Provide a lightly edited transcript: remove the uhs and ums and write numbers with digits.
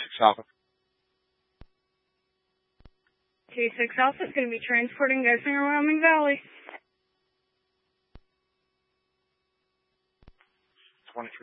Alpha. T6 Alpha is going to be transporting Geisinger, Wyoming Valley. 23